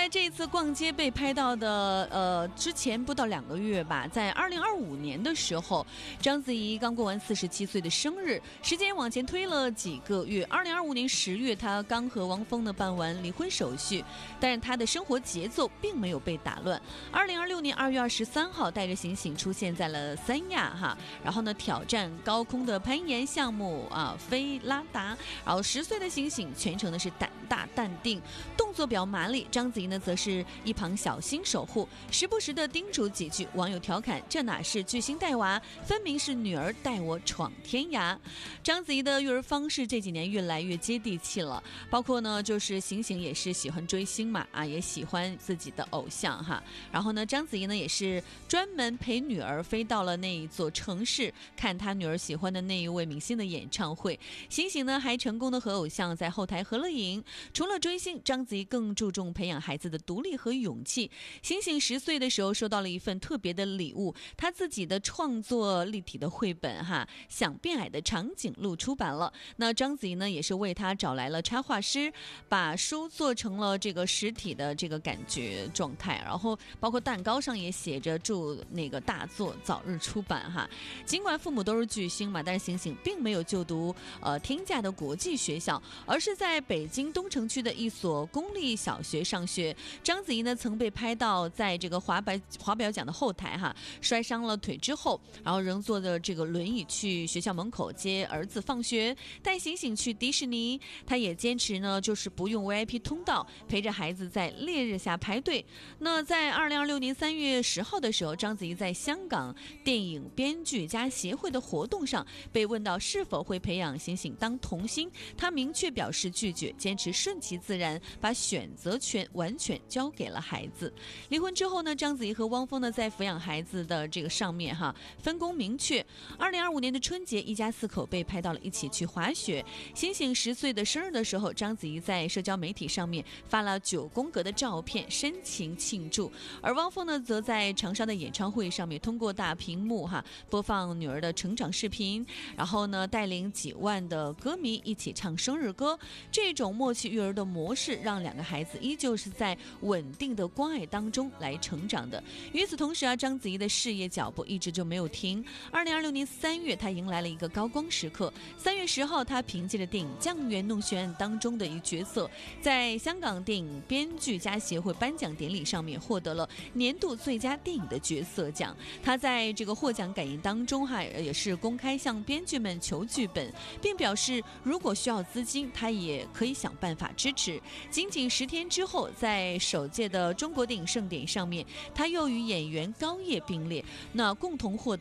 在这一次逛街被拍到的之前不到2个月吧，在2025年的时候，章子怡刚过完47岁的生日，时间往前推了几个月，2025年10月，她刚和汪峰呢办完离婚手续，但是她的生活节奏并没有被打乱。2026年2月23号，带着醒醒出现在了三亚哈，然后呢挑战高空的攀岩项目飞拉达，然后10岁的醒醒全程呢是胆大淡定，动作表麻利，章子怡呢则是一旁小心守护，时不时的叮嘱几句。网友调侃：这哪是巨星带娃，分明是女儿带我闯天涯。章子怡的育儿方式这几年越来越接地气了，包括呢就是醒醒也是喜欢追星嘛也喜欢自己的偶像哈。然后呢章子怡呢也是专门陪女儿飞到了那一座城市，看她女儿喜欢的那一位明星的演唱会。醒醒呢还成功的和偶像在后台合了影。除了追星，章子怡更注重培养孩子的独立和勇气。醒醒10岁的时候收到了一份特别的礼物，他自己的创作立体的绘本想变矮的长颈鹿出版了。那章子怡呢也是为他找来了插画师，把书做成了这个实体的这个感觉状态，然后包括蛋糕上也写着祝那个大作早日出版尽管父母都是巨星嘛，但是醒醒并没有就读天价的国际学校，而是在北京东城区的一所公立小学上学。章子怡呢曾被拍到在这个华表奖的后台摔伤了腿之后，然后仍坐着这个轮椅去学校门口接儿子放学，带醒醒去迪士尼。她也坚持呢就是不用 VIP 通道，陪着孩子在烈日下排队。那在2026年3月10号的时候，章子怡在香港电影编剧家协会的活动上被问到是否会培养醒醒当童星，她明确表示拒绝，坚持顺其自然，把选择权完全交给了孩子。离婚之后呢，章子怡和汪峰呢在抚养孩子的这个上面分工明确。2025年的春节，一家4口被拍到了一起去滑雪。醒醒10岁的生日的时候，章子怡在社交媒体上面发了9宫格的照片，深情庆祝。而汪峰呢，则在长沙的演唱会上面通过大屏幕播放女儿的成长视频，然后呢带领几万的歌迷一起唱生日歌。这种默契育儿的模式，让2个孩子依旧是在稳定的关爱当中来成长的。与此同时章子怡的事业脚步一直就没有停。2026年3月，她迎来了一个高光时刻。3月10号，她凭借着电影《酱园弄悬案》当中的一角色，在香港电影编剧家协会颁奖典礼上面获得了年度最佳电影的角色奖。她在这个获奖感言当中也是公开向编剧们求剧本，并表示如果需要资金，她也可以想办法支持。仅仅10天之后，在首届的中国电影盛典上面，她又与演员高叶并列，共同获得